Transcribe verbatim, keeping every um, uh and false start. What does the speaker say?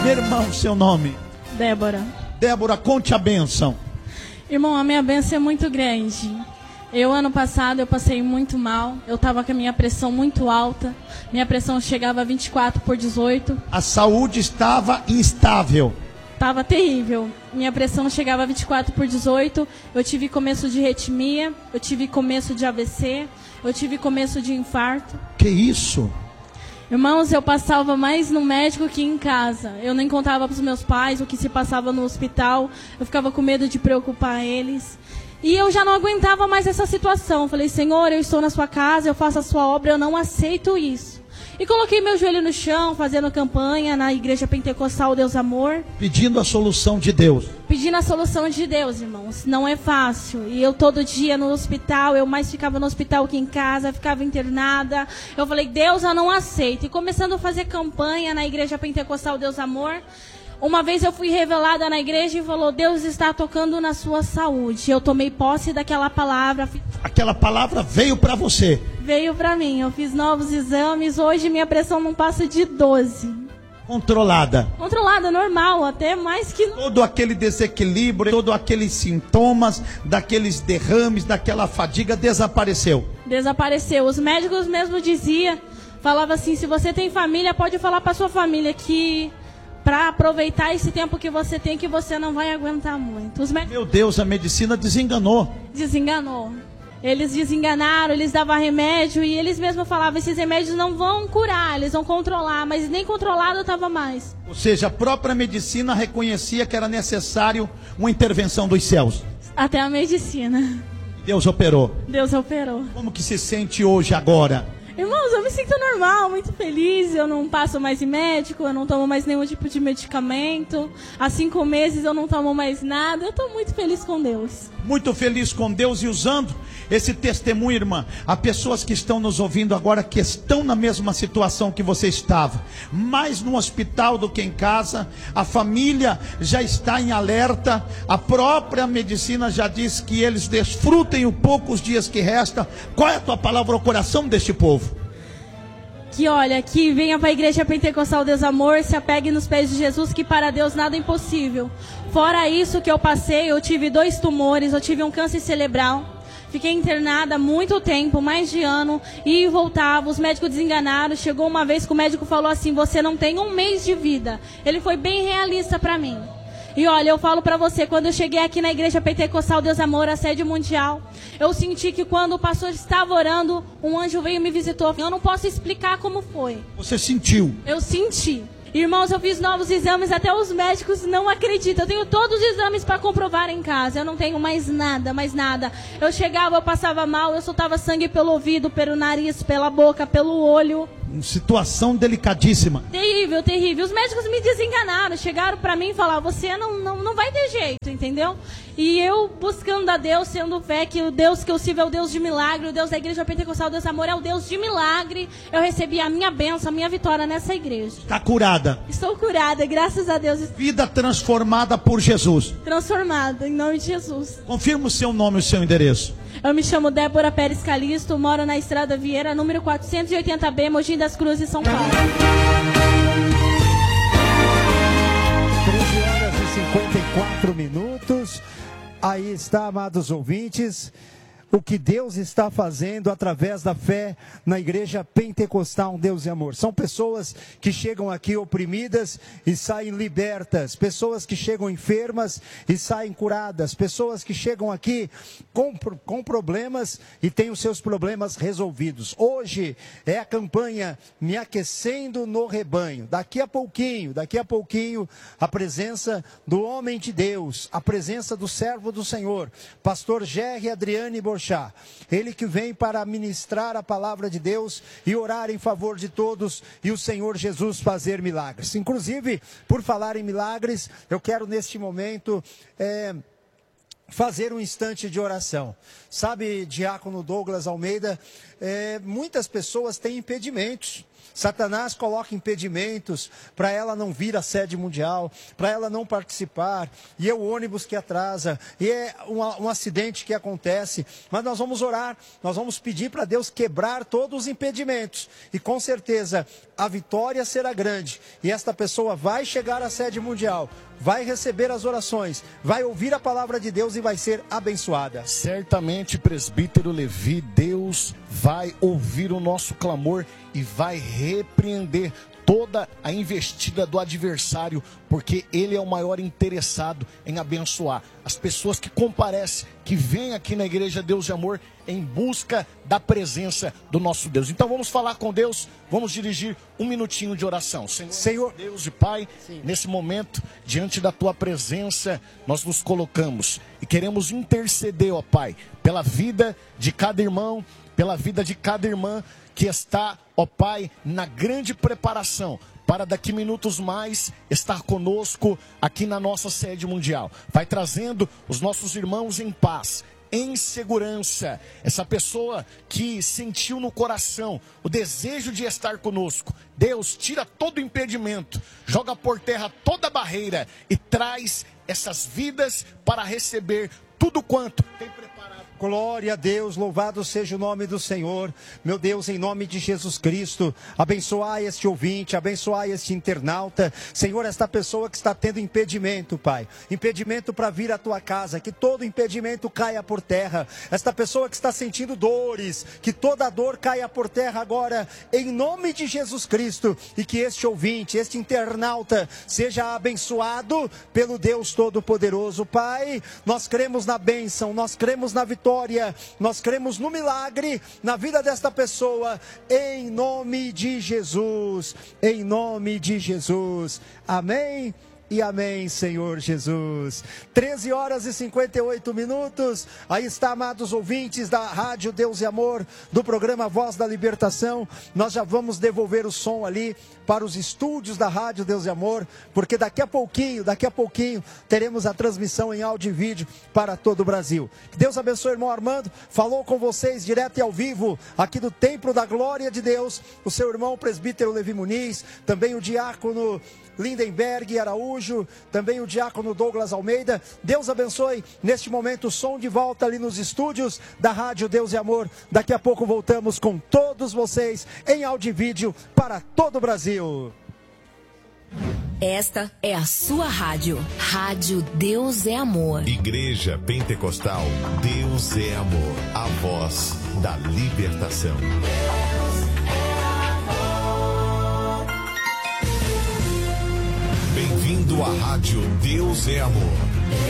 Meu irmão, seu nome? Débora. Débora, conte a bênção. Irmão, a minha bênção é muito grande. Eu, ano passado, eu passei muito mal. Eu estava com a minha pressão muito alta. Minha pressão chegava a vinte e quatro por dezoito. A saúde estava instável. Estava terrível. Minha pressão chegava a vinte e quatro por dezoito. Eu tive começo de arritmia. Eu tive começo de A V C. Eu tive começo de infarto. Que isso? Irmãos, eu passava mais no médico que em casa. Eu nem contava para os meus pais o que se passava no hospital. Eu ficava com medo de preocupar eles. E eu já não aguentava mais essa situação. Eu falei, Senhor, eu estou na sua casa, eu faço a sua obra, eu não aceito isso. E coloquei meu joelho no chão, fazendo campanha na Igreja Pentecostal Deus Amor. Pedindo a solução de Deus. Pedindo a solução de Deus, irmãos. Não é fácil. E eu todo dia no hospital, eu mais ficava no hospital que em casa, ficava internada. Eu falei, Deus, eu não aceito. E começando a fazer campanha na Igreja Pentecostal Deus Amor. Uma vez eu fui revelada na igreja e falou, Deus está tocando na sua saúde. Eu tomei posse daquela palavra. Aquela palavra veio para você. Veio para mim. Eu fiz novos exames. Hoje minha pressão não passa de doze. Controlada. Controlada, normal, até mais que... Todo aquele desequilíbrio, todos aqueles sintomas, daqueles derrames, daquela fadiga desapareceu. Desapareceu. Os médicos mesmo diziam, falavam assim, se você tem família, pode falar para sua família que... para aproveitar esse tempo que você tem, que você não vai aguentar muito. Os médicos... Meu Deus, a medicina desenganou. Desenganou. Eles desenganaram, eles davam remédio e eles mesmos falavam, esses remédios não vão curar, eles vão controlar, mas nem controlado estava mais. Ou seja, a própria medicina reconhecia que era necessário uma intervenção dos céus. Até a medicina. Deus operou. Deus operou. Como que se sente hoje, agora? Irmãos, eu me sinto normal, muito feliz, eu não passo mais em médico, eu não tomo mais nenhum tipo de medicamento. Há cinco meses eu não tomo mais nada, eu estou muito feliz com Deus. Muito feliz com Deus e usando esse testemunho, irmã. Há pessoas que estão nos ouvindo agora que estão na mesma situação que você estava. Mais no hospital do que em casa. A família já está em alerta. A própria medicina já diz que eles desfrutem os poucos dias que restam. Qual é a tua palavra ao coração deste povo? Que olha, que venha para a Igreja Pentecostal Deus Amor, se apegue nos pés de Jesus, que para Deus nada é impossível. Fora isso que eu passei, eu tive dois tumores, eu tive um câncer cerebral. Fiquei internada há muito tempo, mais de ano, e voltava, os médicos desenganaram. Chegou uma vez que o médico falou assim, você não tem um mês de vida. Ele foi bem realista para mim. E olha, eu falo para você, quando eu cheguei aqui na Igreja Pentecostal Deus Amor, a sede mundial, eu senti que quando o pastor estava orando, um anjo veio e me visitou. Eu não posso explicar como foi. Você sentiu? Eu senti. Irmãos, eu fiz novos exames, até os médicos não acreditam. Eu tenho todos os exames para comprovar em casa. Eu não tenho mais nada, mais nada. Eu chegava, eu passava mal, eu soltava sangue pelo ouvido, pelo nariz, pela boca, pelo olho. Situação delicadíssima. Terrível, terrível. Os médicos me desenganaram, chegaram para mim e falaram, você não, não, não vai ter jeito, entendeu? E eu buscando a Deus, sendo fé, que o Deus que eu sirvo é o Deus de milagre, o Deus da Igreja Pentecostal Deus Amor é o Deus de milagre. Eu recebi a minha bênção, a minha vitória nessa igreja. Está curada. Estou curada, graças a Deus. Vida transformada por Jesus. Transformada, em nome de Jesus. Confirma o seu nome e o seu endereço. Eu me chamo Débora Pérez Calisto, moro na Estrada Vieira, número quatrocentos e oitenta B, Mogi das Cruzes, São Paulo. treze horas e cinquenta e quatro minutos. Aí está, amados ouvintes, o que Deus está fazendo através da fé na Igreja Pentecostal Deus e Amor. São pessoas que chegam aqui oprimidas e saem libertas, pessoas que chegam enfermas e saem curadas, pessoas que chegam aqui com, com problemas e têm os seus problemas resolvidos. Hoje é a campanha Me Aquecendo no Rebanho. Daqui a pouquinho, daqui a pouquinho, a presença do homem de Deus, a presença do servo do Senhor, pastor Gerry Adriane Borges. Ele que vem para ministrar a palavra de Deus e orar em favor de todos e o Senhor Jesus fazer milagres. Inclusive, por falar em milagres, eu quero neste momento é, fazer um instante de oração. Sabe, diácono Douglas Almeida, é, muitas pessoas têm impedimentos. Satanás coloca impedimentos para ela não vir à sede mundial, para ela não participar, e é o ônibus que atrasa, e é um, um acidente que acontece. Mas nós vamos orar, nós vamos pedir para Deus quebrar todos os impedimentos, e com certeza a vitória será grande, e esta pessoa vai chegar à sede mundial, vai receber as orações, vai ouvir a palavra de Deus e vai ser abençoada. Certamente, presbítero Levi, Deus vai ouvir o nosso clamor e vai repreender toda a investida do adversário, porque ele é o maior interessado em abençoar as pessoas que comparecem, que vêm aqui na Igreja Deus de Amor em busca da presença do nosso Deus. Então vamos falar com Deus, vamos dirigir um minutinho de oração. Senhor, Senhor Deus e Pai, sim, nesse momento, diante da Tua presença, nós nos colocamos e queremos interceder, ó Pai, pela vida de cada irmão, pela vida de cada irmã que está, ó Pai, na grande preparação para daqui minutos mais estar conosco aqui na nossa sede mundial. Vai trazendo os nossos irmãos em paz, em segurança. Essa pessoa que sentiu no coração o desejo de estar conosco, Deus, tira todo impedimento, joga por terra toda barreira e traz essas vidas para receber tudo quanto tem preparado. Glória a Deus, louvado seja o nome do Senhor. Meu Deus, em nome de Jesus Cristo, abençoai este ouvinte, abençoai este internauta. Senhor, esta pessoa que está tendo impedimento, Pai, impedimento para vir à tua casa, que todo impedimento caia por terra. Esta pessoa que está sentindo dores, que toda dor caia por terra agora, em nome de Jesus Cristo, e que este ouvinte, este internauta, seja abençoado pelo Deus Todo-Poderoso. Pai, nós cremos na bênção, nós cremos na vitória, nós cremos no milagre na vida desta pessoa, em nome de Jesus, em nome de Jesus, amém e amém, Senhor Jesus. treze horas e cinquenta e oito minutos, aí está, amados ouvintes da Rádio Deus e Amor, do programa Voz da Libertação. Nós já vamos devolver o som ali para os estúdios da Rádio Deus e Amor, porque daqui a pouquinho, daqui a pouquinho, teremos a transmissão em áudio e vídeo para todo o Brasil. Que Deus abençoe o irmão Armando, falou com vocês direto e ao vivo, aqui do Templo da Glória de Deus, o seu irmão o presbítero Levi Muniz, também o diácono Lindenberg Araújo, também o diácono Douglas Almeida. Deus abençoe neste momento o som de volta ali nos estúdios da Rádio Deus e Amor. Daqui a pouco voltamos com todos vocês em áudio e vídeo para todo o Brasil. Esta é a sua rádio, Rádio Deus é Amor. Igreja Pentecostal Deus é Amor, a voz da libertação. Bem-vindo à Rádio Deus é Amor.